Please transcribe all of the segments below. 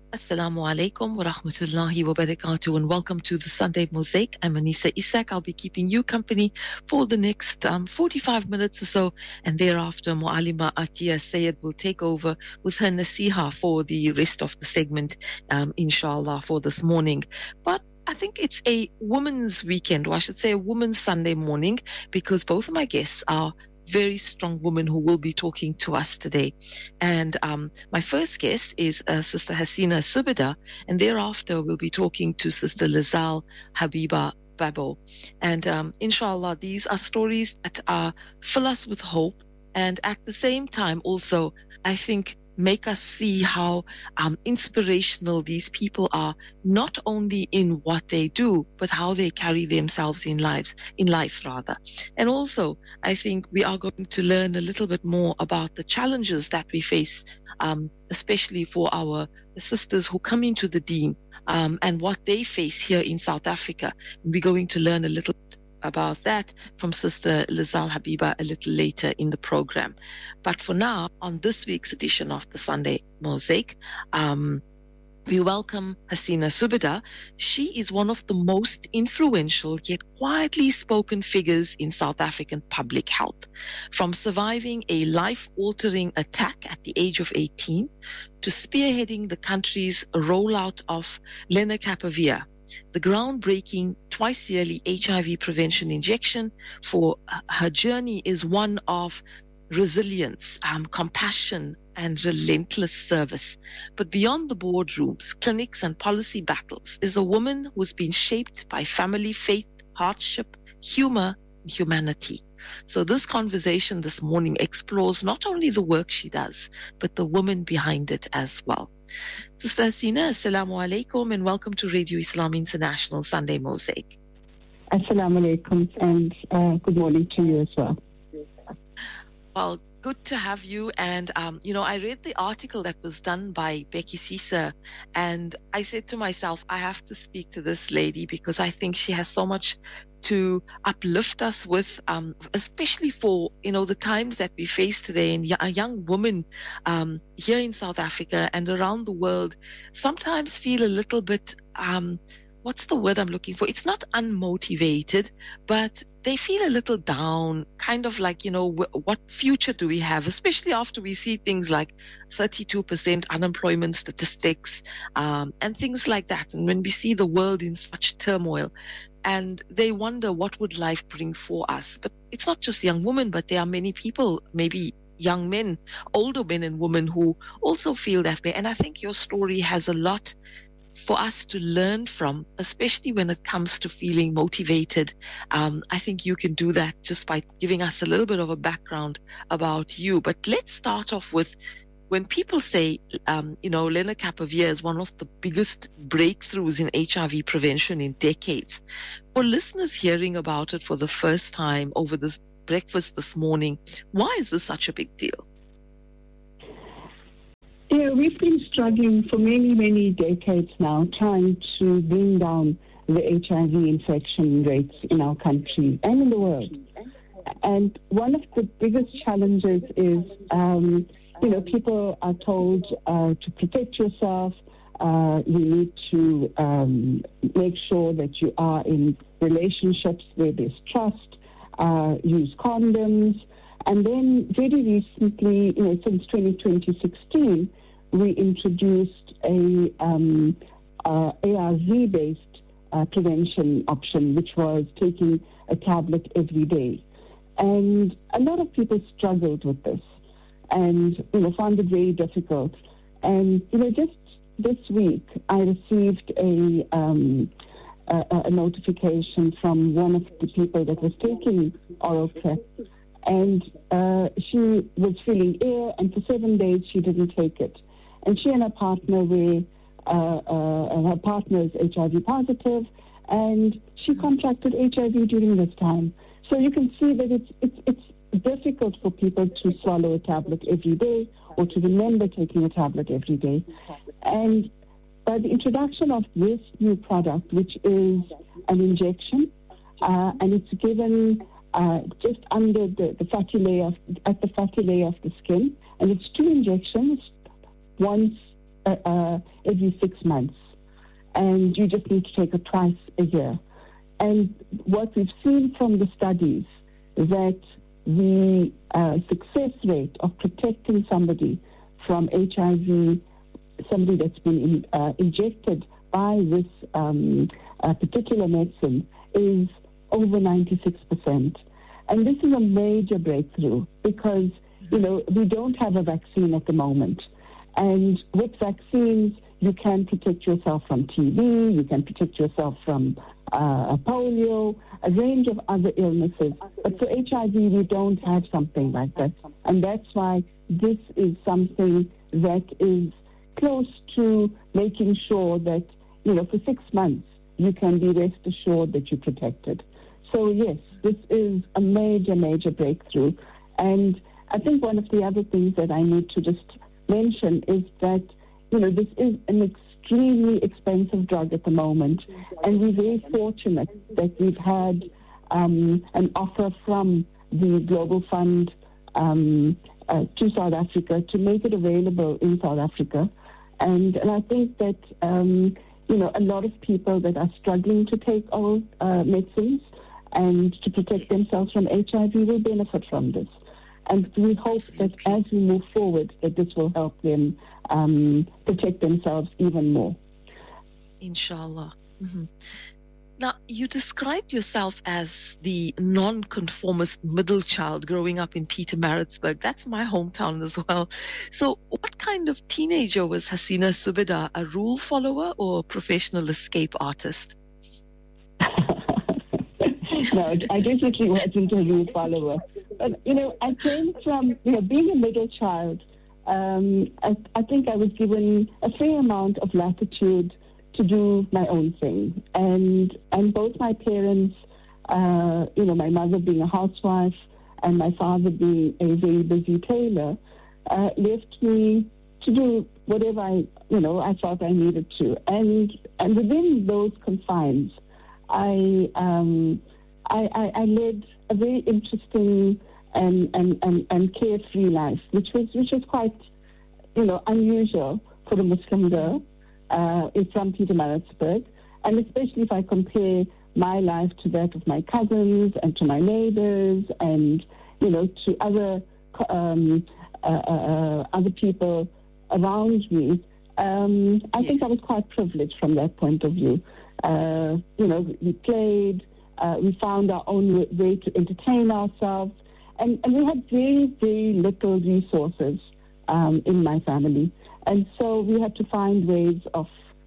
Assalamu alaikum wa rahmatullahi wa barakatuh, and welcome to the Sunday Mosaic. I'm Anisa Isak. I'll be keeping you company for the next 45 minutes or so, and thereafter Mu'alima Atia Sayed will take over with her nasiha for the rest of the segment, inshallah, for this morning. But I think it's a women's weekend, or I should say a women's Sunday morning, because both of my guests are very strong woman who will be talking to us today. And my first guest is Sister Hasina Subida, and thereafter we'll be talking to Sister Lizal Habiba Babo. And inshallah, these are stories that fill us with hope, and at the same time also, I think, make us see how inspirational these people are, not only in what they do, but how they carry themselves in life. And also, I think we are going to learn a little bit more about the challenges that we face, especially for our sisters who come into the deen, and what they face here in South Africa. And we're going to learn a little about that from Sister Lizal Habiba a little later in the program. But for now, on this week's edition of the Sunday Mosaic, we welcome Hasina Subida. She is one of the most influential yet quietly spoken figures in South African public health. From surviving a life-altering attack at the age of 18 to spearheading the country's rollout of lenacapavir, the groundbreaking twice-yearly HIV prevention injection, for her journey is one of resilience, compassion, and relentless service. But beyond the boardrooms, clinics, and policy battles is a woman who's been shaped by family, faith, hardship, humor, and humanity. So this conversation this morning explores not only the work she does, but the woman behind it as well. Sister Hasina, Assalamu alaikum, and welcome to Radio Islam International Sunday Mosaic. Assalamu alaikum, and good morning to you as well. Well, good to have you. And, I read the article that was done by Becky Sisa, and I said to myself, I have to speak to this lady because I think she has so much to uplift us with, especially for, the times that we face today. And a young woman here in South Africa and around the world sometimes feel a little bit, what's the word I'm looking for? It's not unmotivated, but they feel a little down, kind of like, what future do we have? Especially after we see things like 32% unemployment statistics, and things like that. And when we see the world in such turmoil, and they wonder what would life bring for us. But it's not just young women, but there are many people, maybe young men, older men and women, who also feel that way. And I think your story has a lot for us to learn from, especially when it comes to feeling motivated. I think you can do that just by giving us a little bit of a background about you. But let's start off with, when people say, lenacapavir is one of the biggest breakthroughs in HIV prevention in decades. For listeners hearing about it for the first time over this breakfast this morning, why is this such a big deal? Yeah, we've been struggling for many, many decades now, trying to bring down the HIV infection rates in our country and in the world. And one of the biggest challenges is, people are told to protect yourself. You need to make sure that you are in relationships where there's trust, use condoms. And then very recently, since 2016, we introduced a ARV-based prevention option, which was taking a tablet every day. And a lot of people struggled with this and, found it very difficult. And, just this week, I received a notification from one of the people that was taking oral PrEP, and she was feeling ill, and for 7 days she didn't take it. And she and her partner her partner is HIV positive, and she contracted HIV during this time. So you can see that it's difficult for people to swallow a tablet every day or to remember taking a tablet every day. And by the introduction of this new product, which is an injection, and it's given just under the fatty layer at the fatty layer of the skin, and it's 2 injections, once every 6 months, and you just need to take it twice a year. And what we've seen from the studies is that the success rate of protecting somebody from HIV, somebody that's been injected by this particular medicine, is over 96%. And this is a major breakthrough because, we don't have a vaccine at the moment. And with vaccines, you can protect yourself from TB, you can protect yourself from polio, a range of other illnesses. But for HIV, we don't have something like that. And that's why this is something that is close to making sure that, for 6 months, you can be rest assured that you're protected. So, yes, this is a major, major breakthrough. And I think one of the other things that I need to just mention is that, this is an extremely expensive drug at the moment. And we're very fortunate that we've had an offer from the Global Fund to South Africa to make it available in South Africa. And I think that, a lot of people that are struggling to take our medicines and to protect themselves from HIV will benefit from this. And we hope that as we move forward, that this will help them protect themselves even more. Inshallah. Mm-hmm. Now, you described yourself as the non-conformist middle child growing up in Pietermaritzburg. That's my hometown as well. So what kind of teenager was Hasina Subedar, a rule follower or a professional escape artist? No, I definitely wasn't a rule follower. But, I came from, being a middle child, I think I was given a fair amount of latitude to do my own thing. And both my parents, my mother being a housewife and my father being a very busy tailor, left me to do whatever I thought I needed to. And within those confines, I led a very interesting and carefree life, which was quite, unusual for a Muslim girl from Pietermaritzburg, and especially if I compare my life to that of my cousins and to my neighbors and to other people around me. I think I was quite privileged from that point of view. We played. We found our own way to entertain ourselves. And we had very, very little resources in my family. And so we had to find ways of,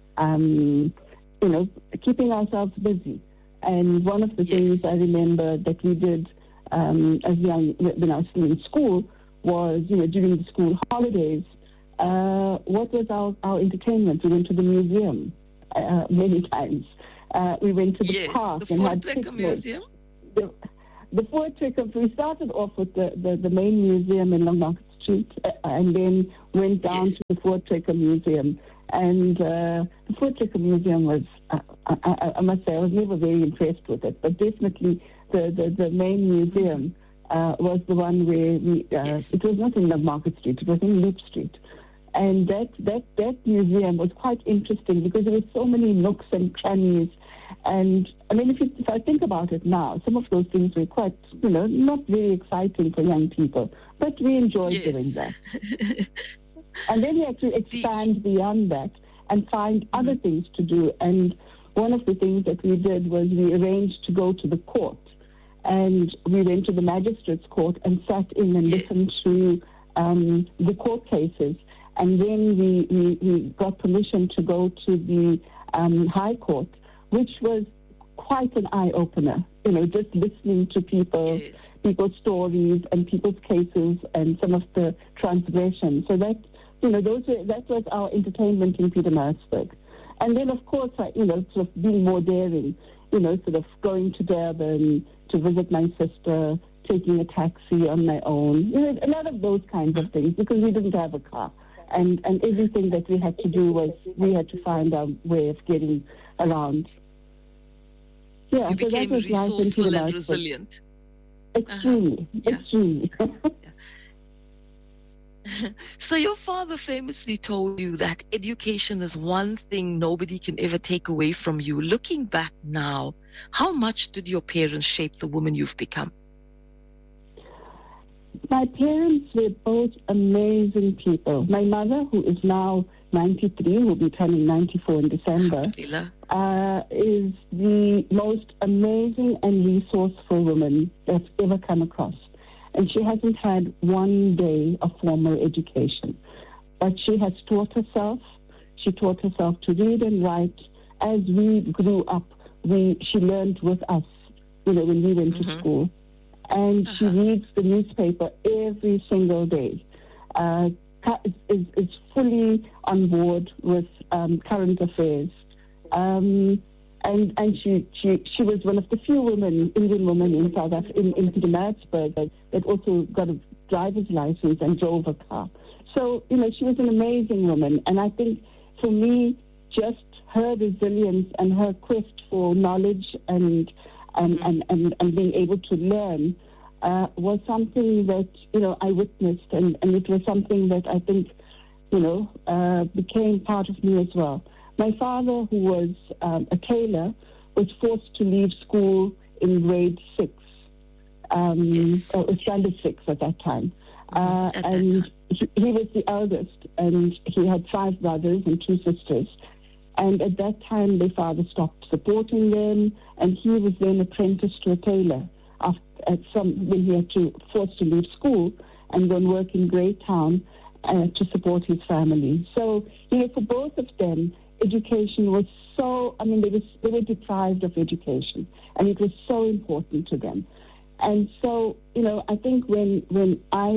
keeping ourselves busy. And one of the things I remember that we did when I was still in school was, during the school holidays, what was our entertainment? We went to the museum many times. We went to the park and had picnics. Museum? The Voortrekker, we started off with the main museum in Langmarket Street and then went down to the Voortrekker Museum. And the Voortrekker Museum was, I must say, I was never very impressed with it, but definitely the main museum was the one where it was not in Langmarket Street, it was in Loop Street. And that museum was quite interesting because there were so many nooks and crannies. And I mean, if I think about it now, some of those things were quite, not very exciting for young people, but we enjoyed doing that. And then we had to expand beyond that and find other things to do. And one of the things that we did was we arranged to go to the court. And we went to the magistrate's court and sat in and listened to the court cases. And then we got permission to go to the High Court, which was quite an eye-opener, just listening to people's stories and people's cases and some of the transgressions. So that, that was our entertainment in Pietermaritzburg. And then, of course, sort of being more daring, sort of going to Durban to visit my sister, taking a taxi on my own, a lot of those kinds of things because we didn't have a car. And everything that we had to do was we had to find our way of getting around. Yeah, you became so that was resourceful and resilient. Extremely. So your father famously told you that education is one thing nobody can ever take away from you. Looking back now, how much did your parents shape the woman you've become? My parents were both amazing people. My mother, who is now 93, will be turning 94 in December, is the most amazing and resourceful woman that's ever come across. And she hasn't had one day of formal education. But she has taught herself. She taught herself to read and write. As we grew up, she learned with us, when we went to school. And she reads the newspaper every single day. Is fully on board with current affairs. And she was one of the few Indian women in South Africa, in Pietermaritzburg, that also got a driver's license and drove a car. So, she was an amazing woman. And I think for me, just her resilience and her quest for knowledge and being able to learn was something that, I witnessed, and it was something that I think, became part of me as well. My father, who was a tailor, was forced to leave school in grade 6, or standard 6 at that time. He was the eldest, and he had 5 brothers and 2 sisters. And at that time, their father stopped supporting them, and he was then apprenticed to a tailor when he had forced to leave school and go and work in Greytown to support his family. So, for both of them, education was so, they were deprived of education, and it was so important to them. And so, I think when I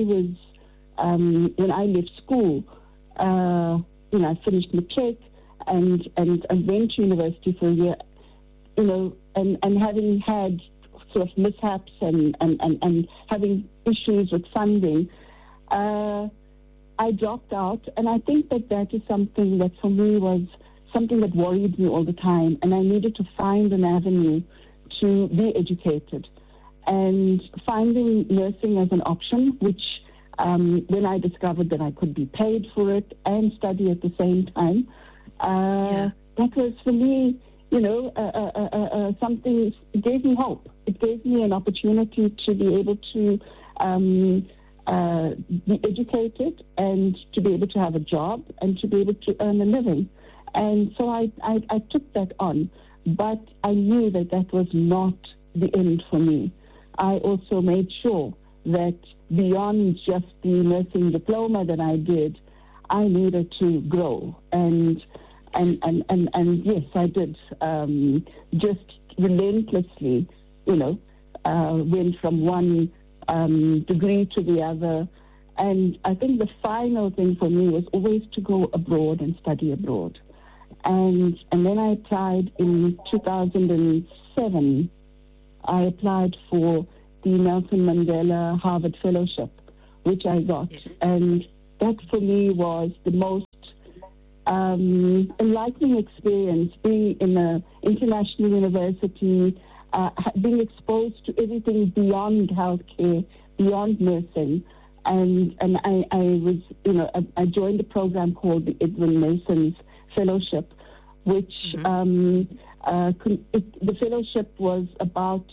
left school, I finished matric and went to university for a year, and having had sort of mishaps and having issues with funding, I dropped out. And I think that is something that for me was something that worried me all the time. And I needed to find an avenue to be educated. And finding nursing as an option, which when I discovered that I could be paid for it and study at the same time, that was for me, something, it gave me hope. It gave me an opportunity to be able to be educated and to be able to have a job and to be able to earn a living. And so I took that on, but I knew that was not the end for me. I also made sure that beyond just the nursing diploma that I did, I needed to grow. And yes, I did. Just relentlessly, went from one degree to the other. And I think the final thing for me was always to go abroad and study abroad. And then I applied in 2007. I applied for the Nelson Mandela Harvard Fellowship, which I got. Yes. And that for me was the most enlightening experience, being in an international university, being exposed to everything beyond healthcare, beyond nursing. And I was, I joined a program called the Edwin Mason's Fellowship, which the fellowship was about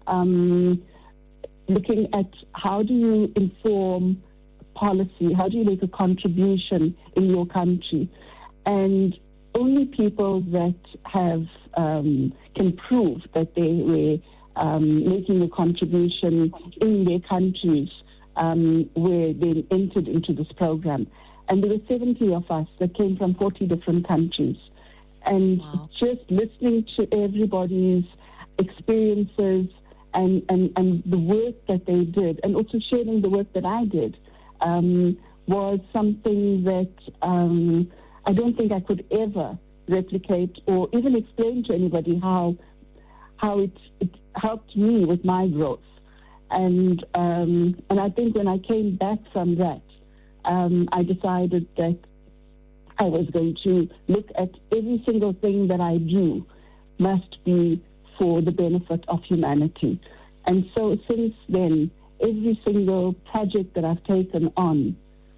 looking at how do you inform policy, how do you make a contribution in your country. And only people that have can prove that they were making a contribution in their countries were then entered into this program. And there were 70 of us that came from 40 different countries. And just listening to everybody's experiences and the work that they did, and also sharing the work that I did, was something that I don't think I could ever replicate or even explain to anybody how it helped me with my growth. And I think when I came back from that, I decided that I was going to look at every single thing that I do must be for the benefit of humanity. And so since then, every single project that I've taken on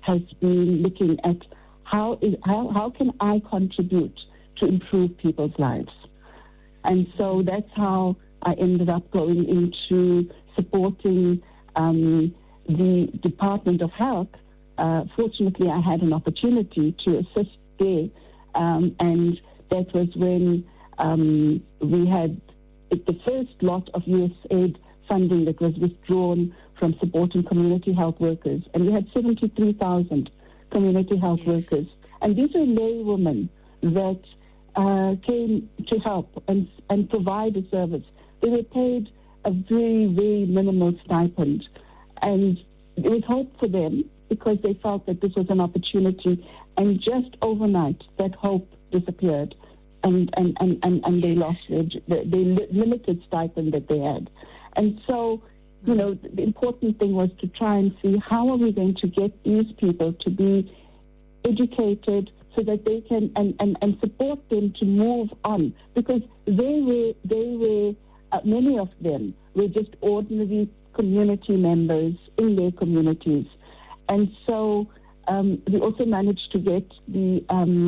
has been looking at how can I contribute to improve people's lives. And so that's how I ended up going into supporting the Department of Health. Fortunately, I had an opportunity to assist there, and that was when we had the first lot of USAID funding that was withdrawn from supporting community health workers. And we had 73,000 community health workers. And these were lay women that came to help and provide a service. They were paid a very, very minimal stipend. And it was hope for them because they felt that this was an opportunity. And just overnight, that hope disappeared. And they lost their limited stipend that they had. And so, you know, the important thing was to try and see how are we going to get these people to be educated so that they can and support them to move on, because they were many of them were just ordinary community members in their communities. And so we also managed to get the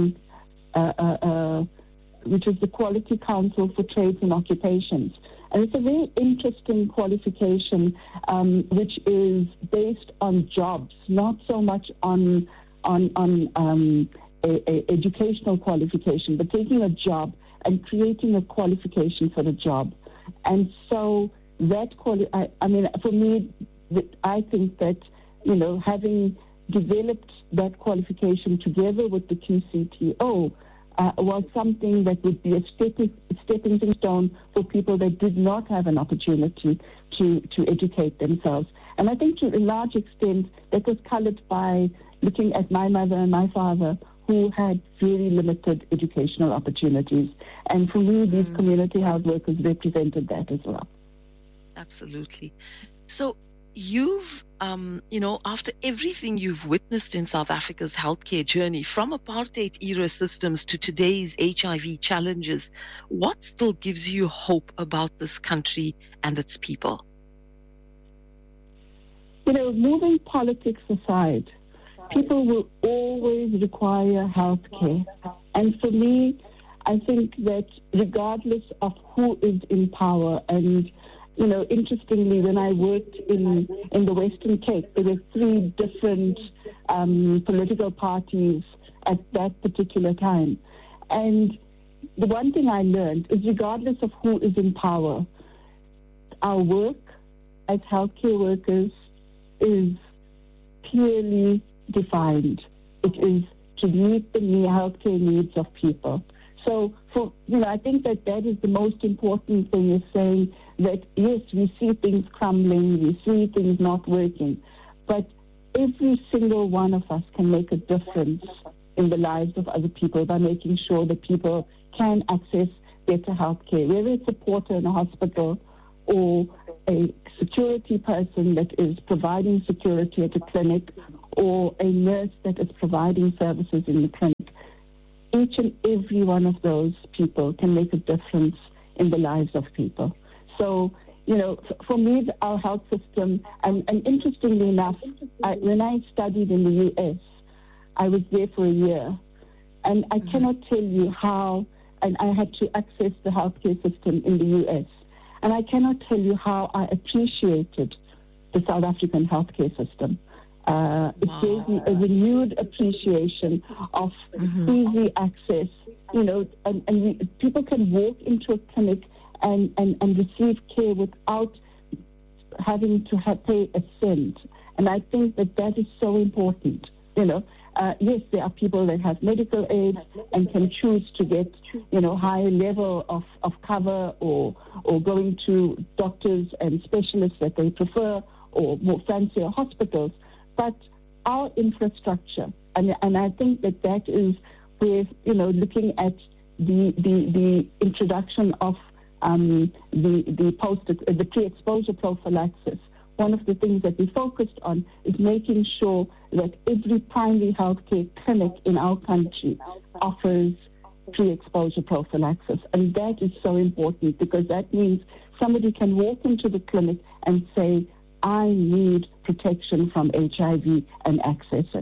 which is the Quality Council for Trades and Occupations. And it's a very interesting qualification, which is based on jobs, not so much on educational qualification, but taking a job and creating a qualification for the job. And so that for me, I think that, you know, having developed that qualification together with the QCTO was something that would be a stepping stone for people that did not have an opportunity to educate themselves. And I think to a large extent that was colored by looking at my mother and my father, who had very limited educational opportunities. And for me, these community health workers represented that as well. Absolutely. So you've, after everything you've witnessed in South Africa's healthcare journey, from apartheid era systems to today's HIV challenges, what still gives you hope about this country and its people? You know, moving politics aside, people will always require health care. And for me, I think that regardless of who is in power, and, you know, interestingly, when I worked in the Western Cape, there were 3 different political parties at that particular time. And the one thing I learned is regardless of who is in power, our work as healthcare workers is clearly defined. It is to meet the healthcare needs of people. So, I think that is the most important thing, is saying that, yes, we see things crumbling, we see things not working, but every single one of us can make a difference in the lives of other people by making sure that people can access better healthcare, whether it's a porter in a hospital or a security person that is providing security at a clinic, or a nurse that is providing services in the clinic. Each and every one of those people can make a difference in the lives of people. So, you know, for me, our health system, and interestingly enough, when I studied in the U.S., I was there for a year, and I cannot tell you how, and I had to access the healthcare system in the U.S., and I cannot tell you how I appreciated the South African healthcare system. It gave me a renewed appreciation of easy access, you know, and people can walk into a clinic and receive care without having to pay a cent. And I think that is so important, you know. Yes, there are people that have medical aid and can choose to get, you know, higher level of cover or going to doctors and specialists that they prefer, or more fancier hospitals. But our infrastructure, and I think that is where, you know, looking at the introduction of the pre-exposure prophylaxis, one of the things that we focused on is making sure that every primary healthcare clinic in our country offers pre-exposure prophylaxis. And that is so important, because that means somebody can walk into the clinic and say, I need protection from HIV, and access it.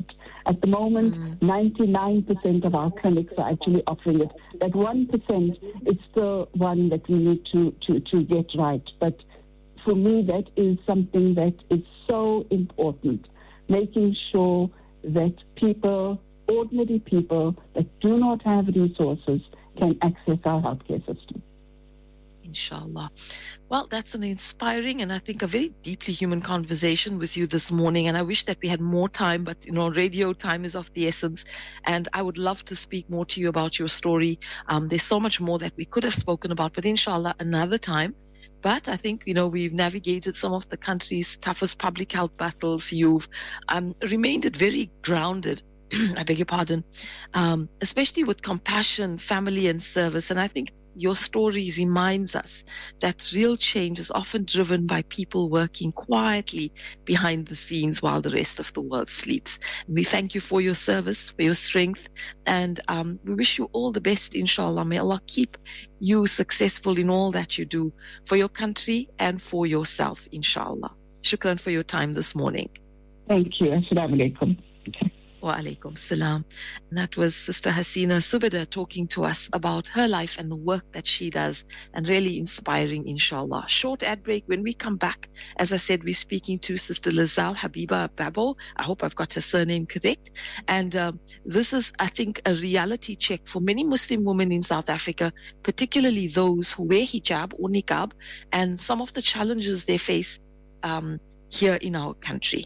At the moment, 99% of our clinics are actually offering it. That 1% is still one that we need to get right. But for me, that is something that is so important, making sure that people, ordinary people that do not have resources, can access our healthcare system. Inshallah. Well, that's an inspiring and I think a very deeply human conversation with you this morning. And I wish that we had more time, but radio time is of the essence. And I would love to speak more to you about your story. There's so much more that we could have spoken about, but inshallah, another time. But I think, we've navigated some of the country's toughest public health battles. You've remained very grounded. I beg your pardon, especially with compassion, family and service. And I think your story reminds us that real change is often driven by people working quietly behind the scenes while the rest of the world sleeps. And we thank you for your service, for your strength, and we wish you all the best, inshallah. May Allah keep you successful in all that you do for your country and for yourself, inshallah. Shukran for your time this morning. Thank you. Assalamu alaikum. Wa alaikum salam. And that was Sister Hasina Subeda talking to us about her life and the work that she does, and really inspiring, inshallah. Short ad break. When we come back, as I said, we're speaking to Sister Lizal Habiba Babo. I hope I've got her surname correct. And this is, I think, a reality check for many Muslim women in South Africa, particularly those who wear hijab or niqab, and some of the challenges they face here in our country.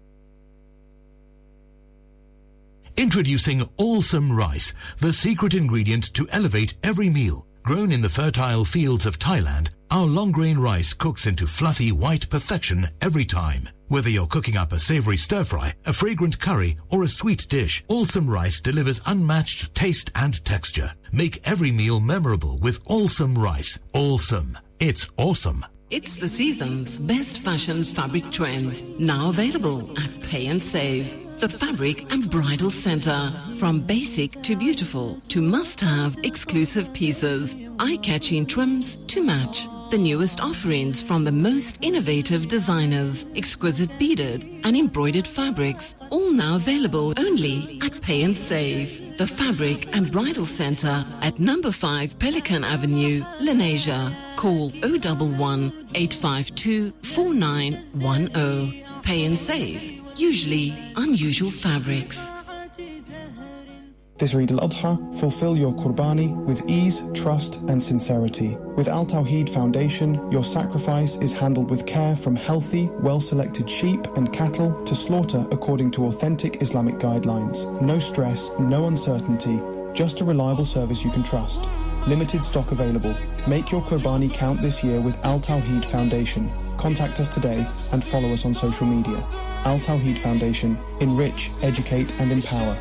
Introducing Allsome Rice, the secret ingredient to elevate every meal. Grown in the fertile fields of Thailand, our long-grain rice cooks into fluffy white perfection every time. Whether you're cooking up a savory stir-fry, a fragrant curry, or a sweet dish, Allsome Rice delivers unmatched taste and texture. Make every meal memorable with Allsome Rice. Allsome. It's awesome. It's the season's best fashion fabric trends, now available at Pay and Save. The Fabric and Bridal Center. From basic to beautiful to must-have exclusive pieces, eye-catching trims to match. The newest offerings from the most innovative designers, exquisite beaded and embroidered fabrics, all now available only at Pay and Save. The Fabric and Bridal Center at number 5 Pelican Avenue, Lenasia. Call 011 852 4910. Pay and Save. Usually unusual fabrics. This Eid al-Adha, fulfill your Qurbani with ease, trust and sincerity. With Al Tawheed Foundation, your sacrifice is handled with care, from healthy, well-selected sheep and cattle to slaughter according to authentic Islamic guidelines. No stress, no uncertainty, just a reliable service you can trust. Limited stock available. Make your Qurbani count this year with Al Tawheed Foundation. Contact us today and follow us on social media. Al Tawheed Foundation. Enrich, educate and empower.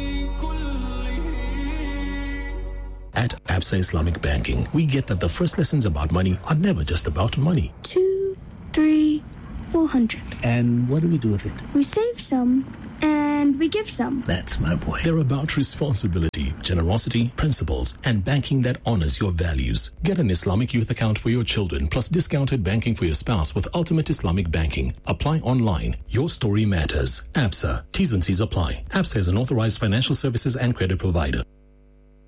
At Absa Islamic Banking, we get that the first lessons about money are never just about money. 2, 3, 400. And what do we do with it? We save some and we give some. That's my boy. They're about responsibility, generosity, principles, and banking that honors your values. Get an Islamic youth account for your children, plus discounted banking for your spouse with Ultimate Islamic Banking. Apply online. Your story matters. Absa. T's and C's apply. Absa is an authorized financial services and credit provider.